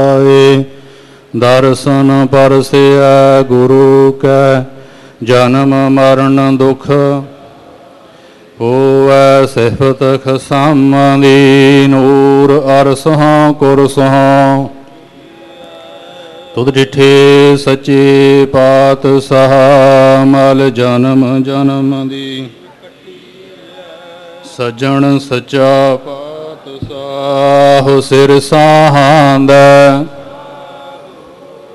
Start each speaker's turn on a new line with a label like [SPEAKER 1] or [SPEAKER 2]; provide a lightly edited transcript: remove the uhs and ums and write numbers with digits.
[SPEAKER 1] दर्शन Persia गुरु कै जन्म मरण दुख होवै सिफत खसामी नूर अरसहों कुरसहों तुद डिठे सच्चे पातशाह मल जन्म जन्म दी सज्जन सच्चा पातशाह सिर साहांदा